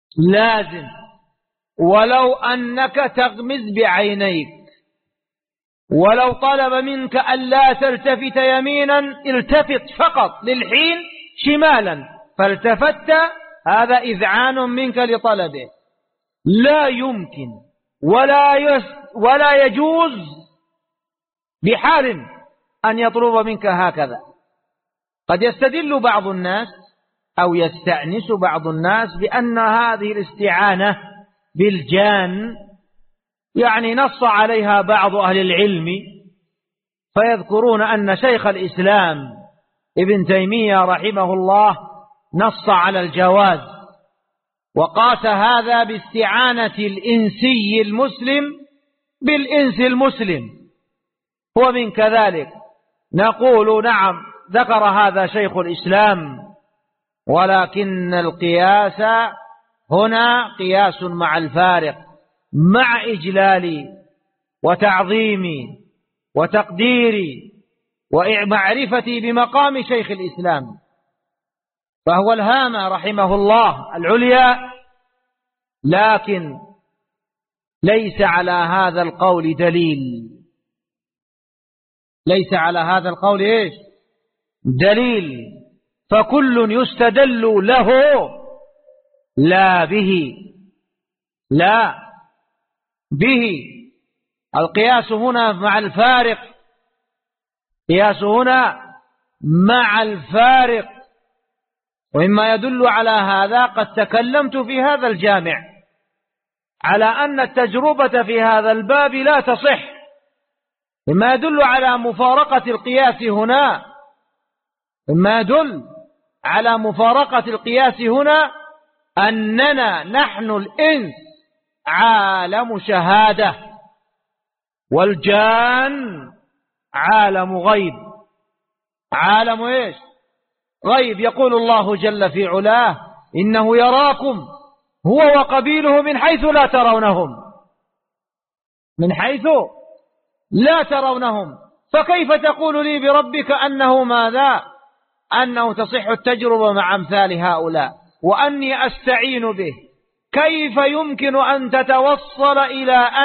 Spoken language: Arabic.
لازم، ولو أنك تغمز بعينيك، ولو طلب منك أن لا تلتفت يمينا التفت فقط للحين شمالا فالتفت، هذا إذعان منك لطلبه. لا يمكن ولا يجوز بحال أن يطلب منك هكذا. قد يستدل بعض الناس أو يستأنس بعض الناس بأن هذه الاستعانة بالجان يعني نص عليها بعض أهل العلم، فيذكرون أن شيخ الإسلام ابن تيمية رحمه الله نص على الجواز، وقاس هذا باستعانة الإنسي المسلم بالإنس المسلم، ومن كذلك نقول نعم ذكر هذا شيخ الإسلام، ولكن القياس هنا قياس مع الفارق، مع إجلال وتعظيم وتقدير ومعرفتي بمقام شيخ الإسلام، فهو الهامة رحمه الله العليا، لكن ليس على هذا القول دليل، ليس على هذا القول إيش؟ دليل، فكل يستدل له لا به، لا به. القياس هنا مع الفارق، قياس هنا مع الفارق. ومما يدل على هذا قد تكلمت في هذا الجامع على أن التجربة في هذا الباب لا تصح، مما يدل على مفارقة القياس هنا، مما يدل على مفارقة القياس هنا أننا نحن الإنس عالم شهادة، والجان عالم غيب. عالم إيش؟ غيب. يقول الله جل في علاه إنه يراكم هو وقبيله من حيث لا ترونهم، من حيث لا ترونهم. فكيف تقول لي بربك أنه ماذا؟ أنه تصح التجربة مع أمثال هؤلاء وأني أستعين به؟ كيف يمكن أن تتوصل إلى أن